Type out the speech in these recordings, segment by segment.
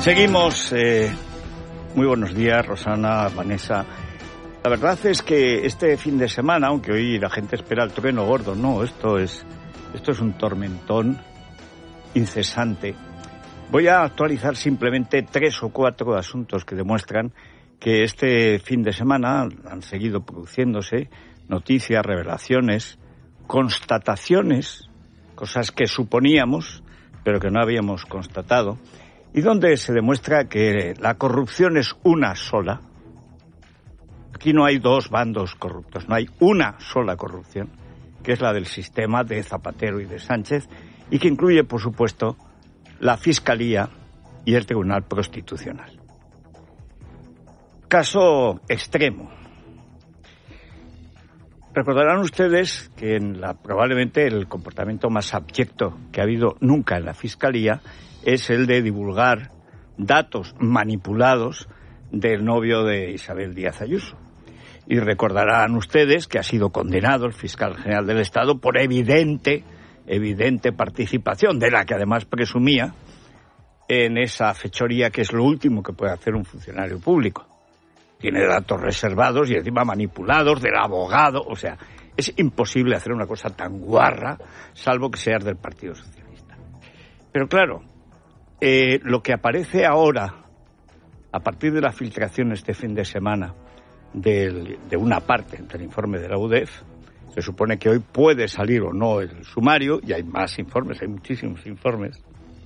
Seguimos. Muy buenos días, Rosana, Vanessa. La verdad es que este fin de semana, aunque hoy la gente espera el trueno gordo, no, esto es un tormentón incesante. Voy a actualizar simplemente 3 o 4 asuntos que demuestran que este fin de semana han seguido produciéndose noticias, revelaciones, constataciones, cosas que suponíamos, pero que no habíamos constatado, y donde se demuestra que la corrupción es una sola. Aquí no hay 2 bandos corruptos, no hay una sola corrupción, que es la del sistema de Zapatero y de Sánchez, y que incluye, por supuesto, la Fiscalía y el Tribunal Constitucional. Caso extremo. Recordarán ustedes que probablemente el comportamiento más abyecto que ha habido nunca en la Fiscalía es el de divulgar datos manipulados del novio de Isabel Díaz Ayuso. Y recordarán ustedes que ha sido condenado el fiscal general del Estado por evidente participación, de la que además presumía, en esa fechoría que es lo último que puede hacer un funcionario público. Tiene datos reservados y encima manipulados del abogado. O sea, es imposible hacer una cosa tan guarra, salvo que seas del Partido Socialista. Pero claro, lo que aparece ahora, a partir de la filtración este fin de semana de una parte del informe de la UDEF, se supone que hoy puede salir o no el sumario, y hay más informes, hay muchísimos informes,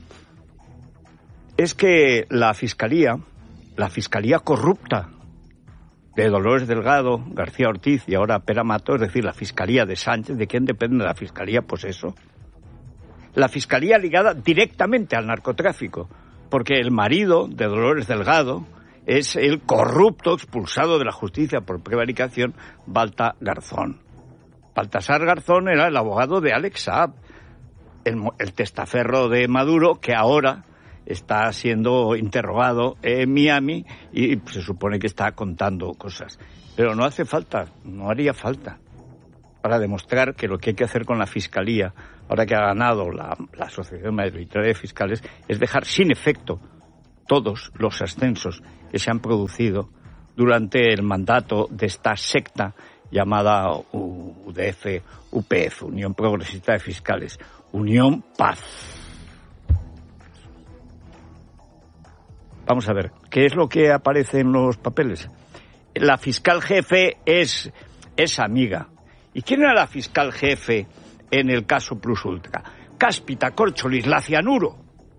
es que la Fiscalía corrupta de Dolores Delgado, García Ortiz y ahora Pere Mato, es decir, la Fiscalía de Sánchez, ¿de quién depende la Fiscalía? Pues eso. La Fiscalía ligada directamente al narcotráfico, porque el marido de Dolores Delgado es el corrupto expulsado de la justicia por prevaricación, Baltasar Garzón. Baltasar Garzón era el abogado de Alex Saab, el testaferro de Maduro, que ahora está siendo interrogado en Miami y se supone que está contando cosas. Pero no hace falta, no haría falta, para demostrar que lo que hay que hacer con la Fiscalía, ahora que ha ganado la Asociación Mayoritaria de Fiscales, es dejar sin efecto todos los ascensos que se han producido durante el mandato de esta secta llamada UDF-UPF, Unión Progresista de Fiscales, Unión Paz. Vamos a ver, ¿qué es lo que aparece en los papeles? La fiscal jefe es amiga. ¿Y quién era la fiscal jefe en el caso Plus Ultra? Cáspita Córcholis, la Cianuro,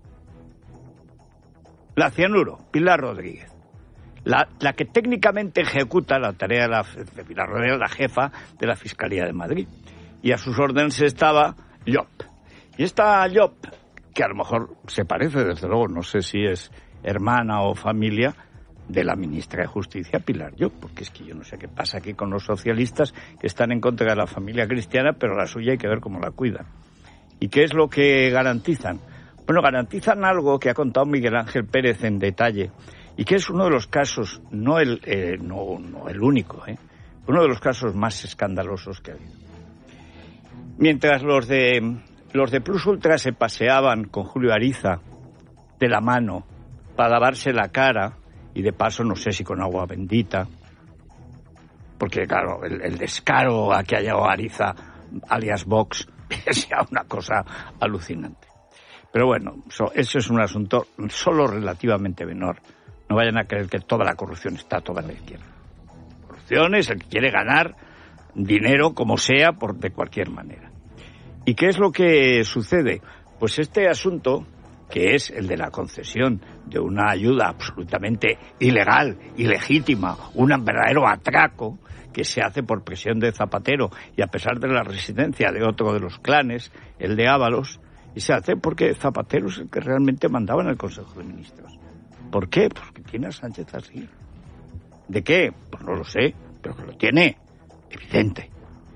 Pilar Rodríguez. La que técnicamente ejecuta la tarea de Pilar Rodríguez, la jefa de la Fiscalía de Madrid. Y a sus órdenes estaba Llop. Y esta Llop, que a lo mejor se parece, desde luego, no sé si es hermana o familia de la ministra de Justicia, Pilar Llop, porque es que yo no sé qué pasa aquí con los socialistas que están en contra de la familia cristiana, pero la suya hay que ver cómo la cuidan. ¿Y qué es lo que garantizan? Bueno, garantizan algo que ha contado Miguel Ángel Pérez en detalle, y que es uno de los casos, no el único, uno de los casos más escandalosos que ha habido. Mientras los de Plus Ultra se paseaban con Julio Ariza de la mano para lavarse la cara, y de paso no sé si con agua bendita, porque claro, el descaro a que haya Ariza, alias Vox, es ya una cosa alucinante. Pero bueno, eso es un asunto solo relativamente menor. No vayan a creer que toda la corrupción está toda en la izquierda. La corrupción es el que quiere ganar dinero como sea, de cualquier manera. ¿Y qué es lo que sucede? Pues este asunto, que es el de la concesión de una ayuda absolutamente ilegal, ilegítima, un verdadero atraco que se hace por presión de Zapatero y a pesar de la resistencia de otro de los clanes, el de Ábalos, y se hace porque Zapatero es el que realmente mandaba en el Consejo de Ministros. ¿Por qué? Porque tiene a Sánchez así. ¿De qué? Pues no lo sé, pero que lo tiene. Evidente.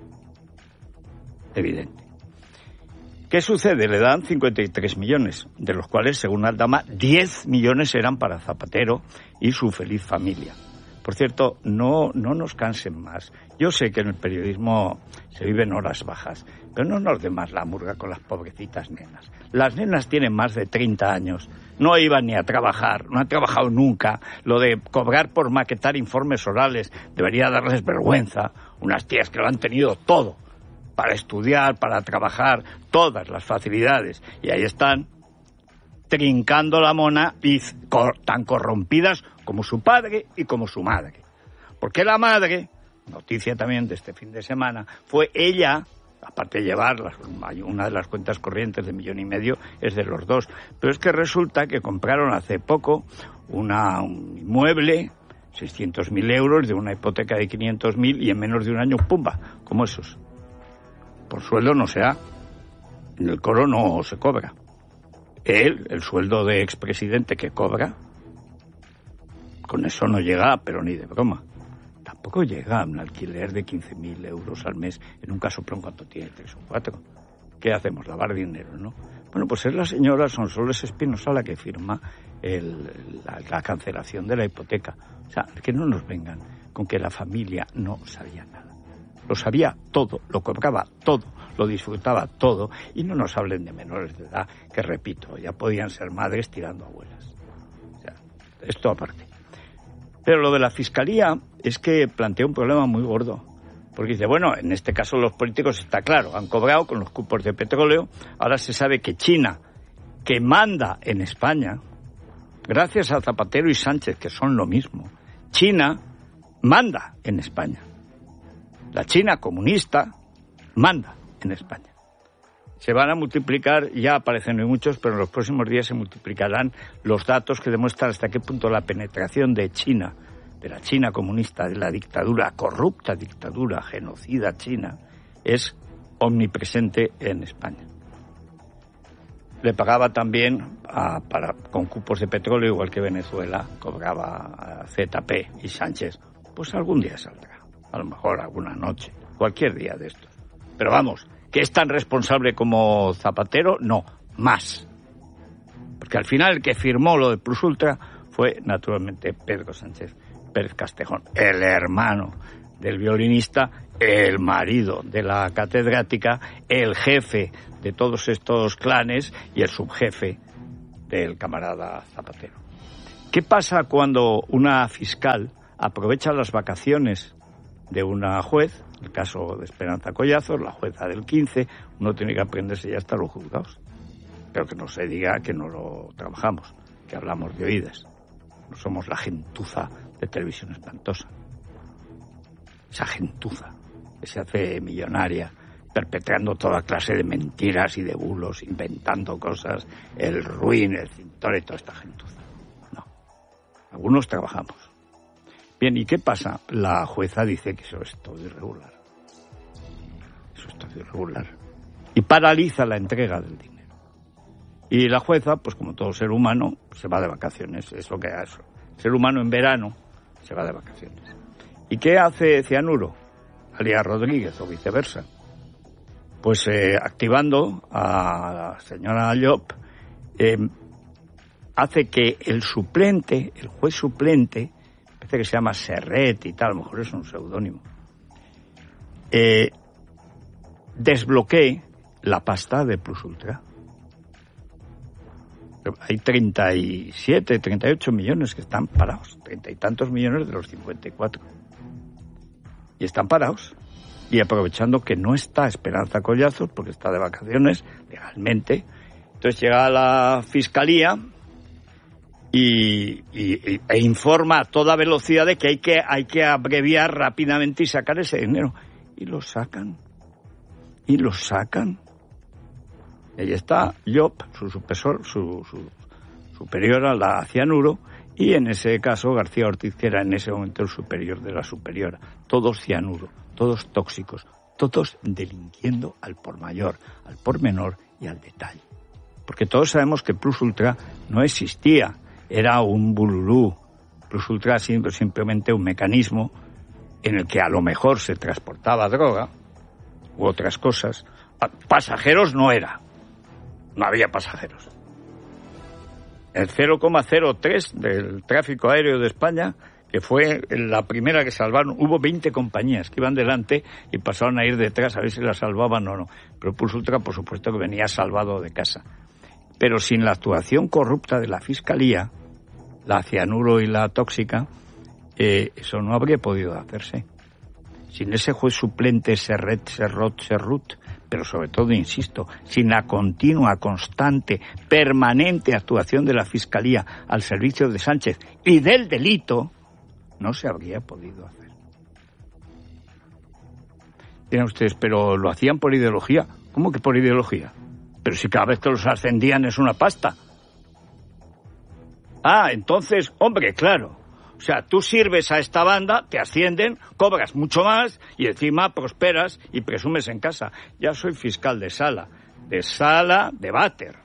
¿Qué sucede? Le dan 53 millones, de los cuales, según Aldama, 10 millones eran para Zapatero y su feliz familia. Por cierto, no nos cansen más. Yo sé que en el periodismo se viven horas bajas, pero no nos dé más la murga con las pobrecitas nenas. Las nenas tienen más de 30 años, no iban ni a trabajar, no han trabajado nunca. Lo de cobrar por maquetar informes orales debería darles vergüenza. Unas tías que lo han tenido todo, para estudiar, para trabajar, todas las facilidades. Y ahí están, trincando la mona y tan corrompidas como su padre y como su madre. Porque la madre, noticia también de este fin de semana, fue ella, aparte de llevar una de las cuentas corrientes de 1,5 millones, es de los dos. Pero es que resulta que compraron hace poco un inmueble, 600.000 euros, de una hipoteca de 500.000 y en menos de un año, ¡pumba!, como esos. Por sueldo no se da. En el coro no se cobra. El sueldo de expresidente que cobra, con eso no llega, pero ni de broma. Tampoco llega a un alquiler de 15.000 euros al mes, en un casoplón cuando tiene 3 o 4. ¿Qué hacemos? Lavar dinero, ¿no? Bueno, pues es la señora Sonsoles Espinosa la que firma la cancelación de la hipoteca. O sea, que no nos vengan con que la familia no sabía nada. Lo sabía todo, lo cobraba todo, lo disfrutaba todo, y no nos hablen de menores de edad, que repito, ya podían ser madres tirando abuelas. O sea, esto aparte. Pero lo de la Fiscalía es que plantea un problema muy gordo. Porque dice, bueno, en este caso los políticos está claro, han cobrado con los cupos de petróleo, ahora se sabe que China, que manda en España, gracias a Zapatero y Sánchez, que son lo mismo, China manda en España. La China comunista manda en España. Se van a multiplicar, ya aparecen hoy muchos, pero en los próximos días se multiplicarán los datos que demuestran hasta qué punto la penetración de China, de la China comunista, de la dictadura, corrupta dictadura, genocida china, es omnipresente en España. Le pagaba también con cupos de petróleo, igual que Venezuela, cobraba a ZP y Sánchez. Pues algún día saldrá, a lo mejor alguna noche, cualquier día de estos. Pero vamos, ¿que es tan responsable como Zapatero? No, más. Porque al final el que firmó lo de Plus Ultra fue naturalmente Pedro Sánchez Pérez Castejón, el hermano del violinista, el marido de la catedrática, el jefe de todos estos clanes y el subjefe del camarada Zapatero. ¿Qué pasa cuando una fiscal aprovecha las vacaciones de una juez, el caso de Esperanza Collazos, la jueza del 15, uno tiene que aprenderse ya hasta los juzgados? Pero que no se diga que no lo trabajamos, que hablamos de oídas. No somos la gentuza de Televisión Espantosa. Esa gentuza que se hace millonaria perpetrando toda clase de mentiras y de bulos, inventando cosas, el ruin, el cintor y toda esta gentuza. No. Algunos trabajamos. Bien, ¿y qué pasa? La jueza dice que eso es todo irregular. Eso es todo irregular. Y paraliza la entrega del dinero. Y la jueza, pues como todo ser humano, se va de vacaciones. Es lo que hace. El ser humano en verano se va de vacaciones. ¿Y qué hace Cianuro? Alias Rodríguez o viceversa. Pues activando a la señora Llop, hace que el suplente, el juez suplente, parece que se llama Serret y tal, a lo mejor es un seudónimo, desbloquee la pasta de Plus Ultra. Hay 37, 38 millones que están parados, 30 y tantos millones de los 54. Y están parados. Y aprovechando que no está Esperanza Collazos, porque está de vacaciones legalmente, entonces llega a la Fiscalía e informa a toda velocidad de que hay que abreviar rápidamente y sacar ese dinero. Y lo sacan. Y lo sacan. Ahí está Llop, su superior a la Cianuro, y en ese caso García Ortiz, que era en ese momento el superior de la superiora. Todos cianuro, todos tóxicos, todos delinquiendo al por mayor, al por menor y al detalle. Porque todos sabemos que Plus Ultra no existía, era un bululú. Plus Ultra simplemente un mecanismo en el que a lo mejor se transportaba droga u otras cosas. Pasajeros no era. No había pasajeros. El 0,03 del tráfico aéreo de España, que fue la primera que salvaron. Hubo 20 compañías que iban delante y pasaron a ir detrás a ver si la salvaban o no. Pero Plus Ultra, por supuesto, que venía salvado de casa. Pero sin la actuación corrupta de la Fiscalía, la cianuro y la tóxica, eso no habría podido hacerse. Sin ese juez suplente Serrot, pero sobre todo, insisto, sin la continua, constante, permanente actuación de la Fiscalía al servicio de Sánchez y del delito, no se habría podido hacer. Dirán ustedes, pero lo hacían por ideología. ¿Cómo que por ideología? Pero si cada vez que los ascendían es una pasta. Entonces, hombre, claro. O sea, tú sirves a esta banda, te ascienden, cobras mucho más y encima prosperas y presumes en casa. Ya soy fiscal de sala de váter.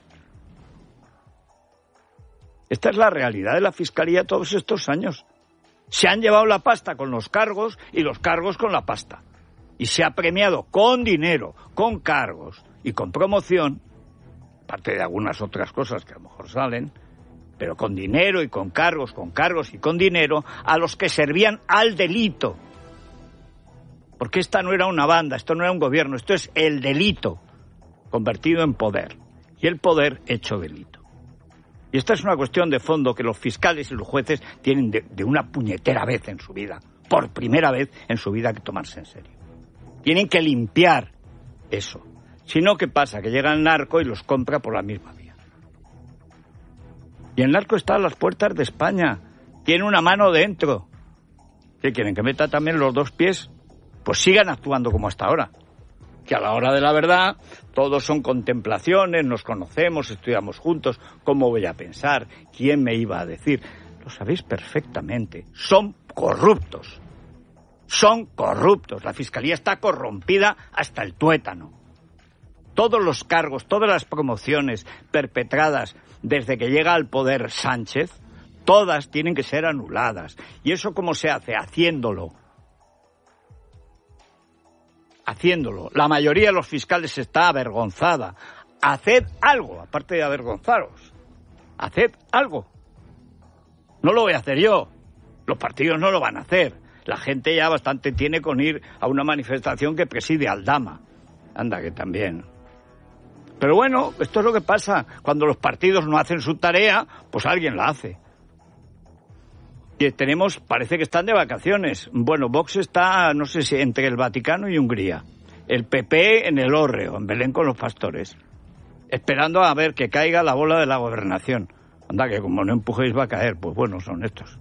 Esta es la realidad de la Fiscalía todos estos años. Se han llevado la pasta con los cargos y los cargos con la pasta. Y se ha premiado con dinero, con cargos y con promoción, aparte de algunas otras cosas que a lo mejor salen, pero con dinero y con cargos y con dinero a los que servían al delito. Porque esta no era una banda, esto no era un gobierno, esto es el delito convertido en poder. Y el poder hecho delito. Y esta es una cuestión de fondo que los fiscales y los jueces tienen de una puñetera vez en su vida, por primera vez en su vida, que tomarse en serio. Tienen que limpiar eso. Si no, ¿qué pasa? Que llega el narco y los compra por la misma vía. Y el narco está a las puertas de España. Tiene una mano dentro. ¿Qué quieren? ¿Que meta también los dos pies? Pues sigan actuando como hasta ahora. Que a la hora de la verdad todos son contemplaciones, nos conocemos, estudiamos juntos. ¿Cómo voy a pensar? ¿Quién me iba a decir? Lo sabéis perfectamente. Son corruptos. Son corruptos. La Fiscalía está corrompida hasta el tuétano. Todos los cargos, todas las promociones perpetradas desde que llega al poder Sánchez, todas tienen que ser anuladas. ¿Y eso cómo se hace? Haciéndolo. La mayoría de los fiscales está avergonzada. Haced algo, aparte de avergonzaros. Haced algo. No lo voy a hacer yo. Los partidos no lo van a hacer. La gente ya bastante tiene con ir a una manifestación que preside Aldama. Anda, que también. Pero bueno, esto es lo que pasa. Cuando los partidos no hacen su tarea, pues alguien la hace. Y parece que están de vacaciones. Bueno, Vox está, no sé si entre el Vaticano y Hungría. El PP en el Hórreo, en Belén con los pastores. Esperando a ver que caiga la bola de la gobernación. Anda, que como no empujéis va a caer. Pues bueno, son estos.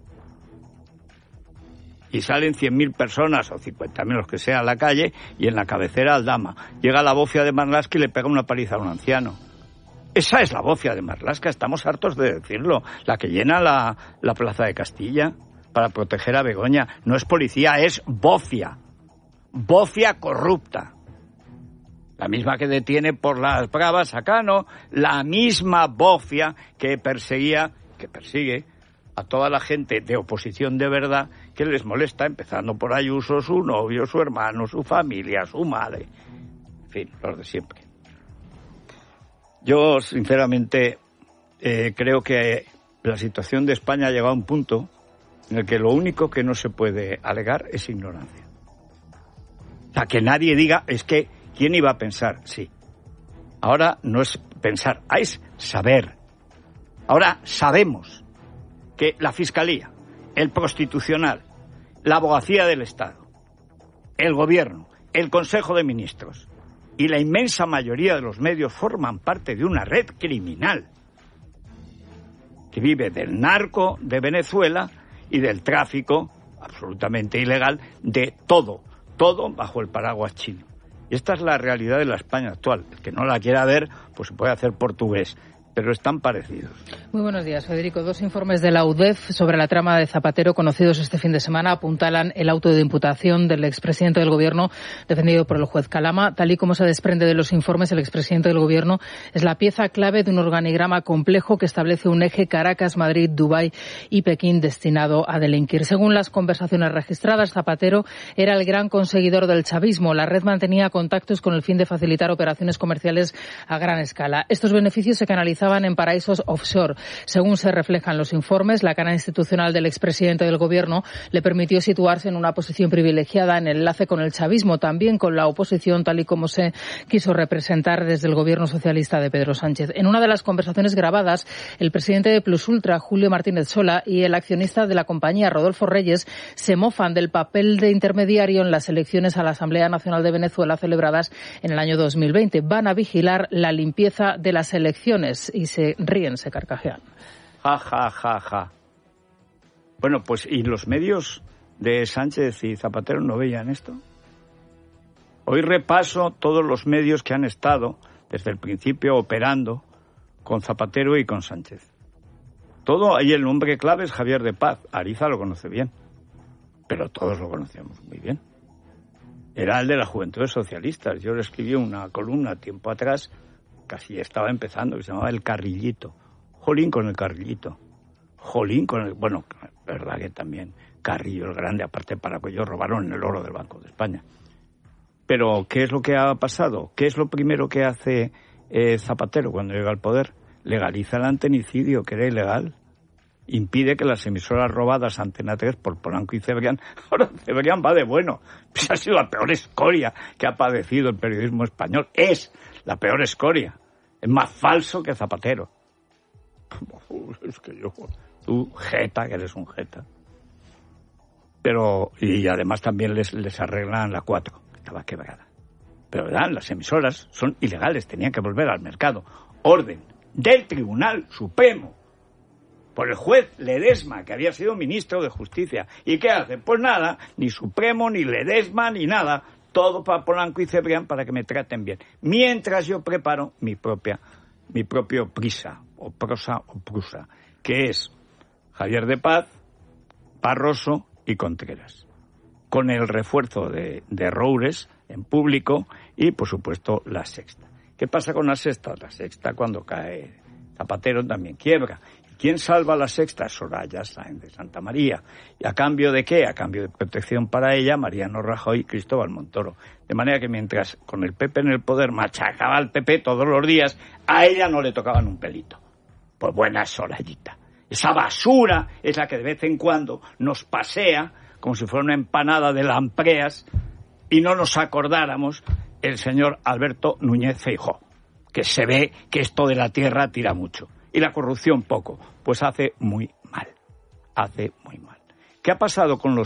Y salen 100.000 personas, o 50.000, los que sea, a la calle, y en la cabecera Aldama. Llega la bofia de Marlaska y le pega una paliza a un anciano. Esa es la bofia de Marlaska, estamos hartos de decirlo. La que llena la Plaza de Castilla para proteger a Begoña. No es policía, es bofia. Bofia corrupta. La misma que detiene por las bravas a Cano, la misma bofia que persigue a toda la gente de oposición de verdad que les molesta, empezando por Ayuso, su novio, su hermano, su familia, su madre. En fin, los de siempre. Yo, sinceramente, creo que la situación de España ha llegado a un punto en el que lo único que no se puede alegar es ignorancia. O sea, que nadie diga, es que, ¿quién iba a pensar? Sí. Ahora no es pensar, es saber. Ahora sabemos que la Fiscalía, el Constitucional, la Abogacía del Estado, el Gobierno, el Consejo de Ministros y la inmensa mayoría de los medios forman parte de una red criminal que vive del narco de Venezuela y del tráfico absolutamente ilegal de todo bajo el paraguas chino. Y esta es la realidad de la España actual. El que no la quiera ver, pues se puede hacer portugués. Pero están parecidos. Muy buenos días, Federico. 2 informes de la UDEF sobre la trama de Zapatero conocidos este fin de semana apuntalan el auto de imputación del expresidente del Gobierno defendido por el juez Calama. Tal y como se desprende de los informes, el expresidente del Gobierno es la pieza clave de un organigrama complejo que establece un eje Caracas, Madrid, Dubái y Pekín destinado a delinquir. Según las conversaciones registradas, Zapatero era el gran conseguidor del chavismo. La red mantenía contactos con el fin de facilitar operaciones comerciales a gran escala. Estos beneficios se canalizaban estaban en paraísos offshore. Según se reflejan los informes, la cara institucional del expresidente del Gobierno le permitió situarse en una posición privilegiada en el enlace con el chavismo, también con la oposición, tal y como se quiso representar desde el Gobierno socialista de Pedro Sánchez. En una de las conversaciones grabadas, el presidente de Plus Ultra, Julio Martínez Sola, y el accionista de la compañía, Rodolfo Reyes, se mofan del papel de intermediario en las elecciones a la Asamblea Nacional de Venezuela celebradas en el año 2020. Van a vigilar la limpieza de las elecciones y se ríen, se carcajean. Ja, ja, ja, ja. Bueno, pues ¿y los medios de Sánchez y Zapatero no veían esto? Hoy repaso todos los medios que han estado desde el principio operando con Zapatero y con Sánchez. Todo, ahí el nombre clave es Javier de Paz. Ariza lo conoce bien, pero todos lo conocemos muy bien. Era el de las Juventudes Socialistas. Yo le escribí una columna tiempo atrás, casi estaba empezando, que se llamaba El Carrillito. Jolín con el Carrillito. Jolín con el... Bueno, verdad que también Carrillo el Grande, aparte para que ellos robaron el oro del Banco de España. Pero, ¿qué es lo que ha pasado? ¿Qué es lo primero que hace Zapatero cuando llega al poder? Legaliza el antenicidio, que era ilegal. Impide que las emisoras robadas Antena 3 por Polanco y Cebrián, ahora Cebrián va de bueno. Pues ha sido la peor escoria que ha padecido el periodismo español. Es la peor escoria. Es más falso que Zapatero. Es que tú, jeta, que eres un jeta. Pero, y además también les arreglan la 4, que estaba quebrada. Pero ¿verdad? Las emisoras son ilegales, tenían que volver al mercado. Orden del Tribunal Supremo, por el juez Ledesma, que había sido ministro de Justicia. ¿Y qué hace? Pues nada, ni Supremo, ni Ledesma, ni nada. Todo para Polanco y Cebrián para que me traten bien. Mientras yo preparo mi propio prisa, o prosa o prusa, que es Javier de Paz, Barroso y Contreras, con el refuerzo de Roures en público y, por supuesto, La Sexta. ¿Qué pasa con La Sexta? La Sexta, cuando cae Zapatero, también quiebra. ¿Quién salva La Sexta? Soraya Sáenz de Santa María. ¿Y a cambio de qué? A cambio de protección para ella, Mariano Rajoy y Cristóbal Montoro. De manera que mientras con el PP en el poder machacaba al PP todos los días, a ella no le tocaban un pelito. Pues buena Sorayita. Esa basura es la que de vez en cuando nos pasea como si fuera una empanada de lampreas y no nos acordáramos el señor Alberto Núñez Feijóo, que se ve que esto de la tierra tira mucho y la corrupción poco, pues hace muy mal. ¿Qué ha pasado con los